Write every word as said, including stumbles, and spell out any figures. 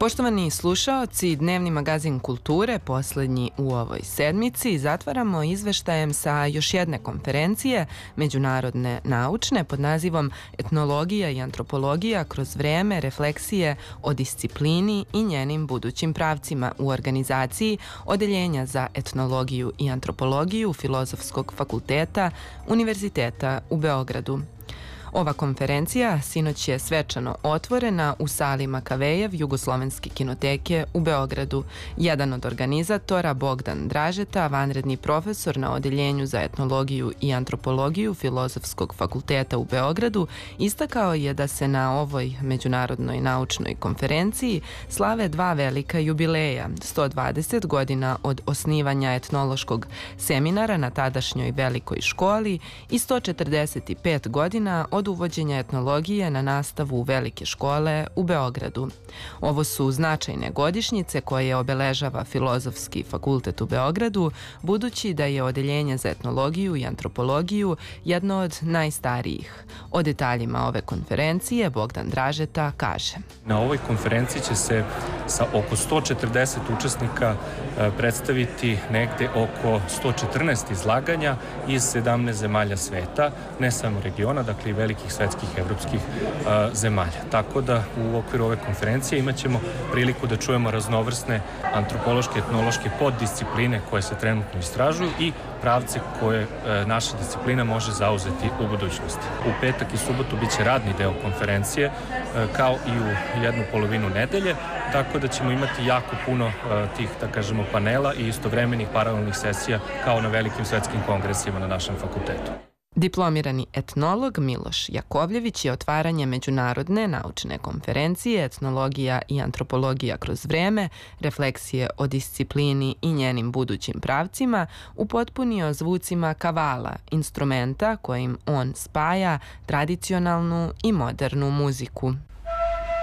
Poštovani slušaoci, Dnevni magazin kulture, poslednji u ovoj sedmici, zatvaramo izveštajem sa još jedne konferencije međunarodne naučne pod nazivom Etnologija i antropologija kroz vreme refleksije o disciplini i njenim budućim pravcima u organizaciji Odeljenja za etnologiju i antropologiju Filozofskog fakulteta Univerziteta u Beogradu. Ova konferencija sinoć je svečano otvorena u sali Makavejev Jugoslovenske kinoteke u Beogradu. Jedan od organizatora, Bogdan Dražeta, vanredni profesor na Odeljenju za etnologiju i antropologiju Filozofskog fakulteta u Beogradu, istakao je da se na ovoj međunarodnoj naučnoj konferenciji slave dva velika jubileja, sto dvadeset godina od osnivanja etnološkog seminara na tadašnjoj velikoj školi i sto četrdeset pet godina od uvođenja etnologije na nastavu velike škole u Beogradu. Ovo su značajne godišnjice koje obeležava Filozofski fakultet u Beogradu, budući da je Odeljenje za etnologiju i antropologiju jedno od najstarijih. O detaljima ove konferencije Bogdan Dražeta kaže. Na ovoj konferenciji će se sa oko sto četrdeset učesnika predstaviti negde oko sto četrnaest izlaganja iz sedamnaest zemalja sveta, ne samo regiona, dakle i velikih svetskih evropskih zemalja. Tako da u okviru ove konferencije imat ćemo priliku da čujemo raznovrsne antropološke, etnološke poddiscipline koje se trenutno istražuju i pravce koje naša disciplina može zauzeti u budućnosti. U petak i subotu biće radni deo konferencije, kao i u jednu polovinu nedelje, tako da ćemo imati jako puno tih, da kažemo, panela i istovremenih paralelnih sesija kao na velikim svetskim kongresima na našem fakultetu. Diplomirani etnolog Miloš Jakovljević je otvaranje međunarodne naučne konferencije Etnologija i antropologija kroz vreme, refleksije o disciplini i njenim budućim pravcima, upotpunio zvucima kavala, instrumenta kojim on spaja tradicionalnu i modernu muziku.